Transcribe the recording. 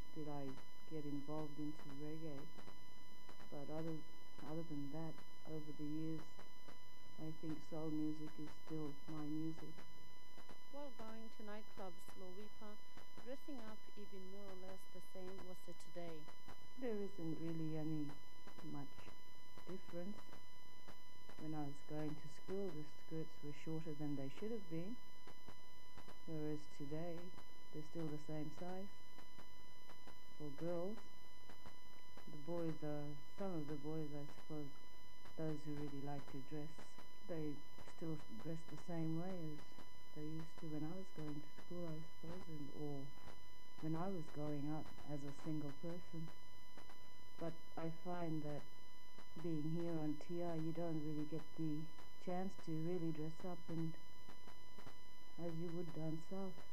did I get involved into reggae. But other than that, over the years, I think soul music is still my music. While going to nightclubs, Lowipa, dressing up even more or less the same was it today? There isn't really any much difference. When I was going to school, the skirts were shorter than they should have been, whereas today they're still the same size. For girls, some of the boys, I suppose, those who really like to dress, they still dress the same way as they used to when I was going to school, I suppose, or when I was growing up as a single person. But I find that being here on TI, you don't really get the chance to really dress up and as you would down south.